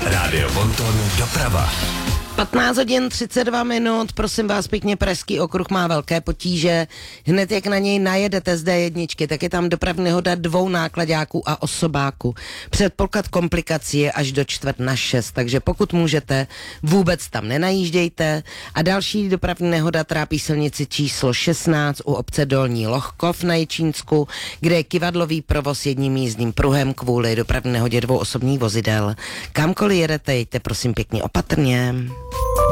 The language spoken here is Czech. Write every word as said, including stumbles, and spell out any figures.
Rádio Bonton doprava. patnáct hodin třicet dva minut, prosím vás pěkně, Pražský okruh má velké potíže. Hned jak na něj najedete z dé jedna, tak je tam dopravní nehoda dvou nákladáků a osobáků. Předpoklad komplikací je až do čtvrt na šest, takže pokud můžete, vůbec tam nenajíždějte. A další dopravní nehoda trápí silnici číslo šestnáct u obce Dolní Lohkov na Jičínsku, kde je kyvadlový provoz jedním jízdním pruhem kvůli dopravní nehodě dvou osobních vozidel. Kamkoliv jedete, jeďte prosím pěkně opatrně.